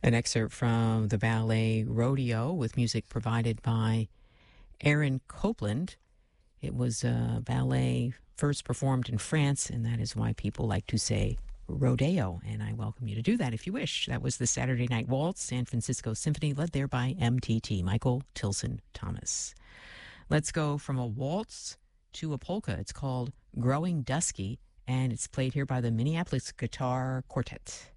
An excerpt from the ballet Rodeo with music provided by Aaron Copland. It was a ballet first performed in France, and that is why people like to say rodeo, and I welcome you to do that if you wish. That was the Saturday Night Waltz, San Francisco Symphony, led there by MTT, Michael Tilson Thomas. Let's go from a waltz to a polka. It's called Growing Dusky, and it's played here by the Minneapolis Guitar Quartet.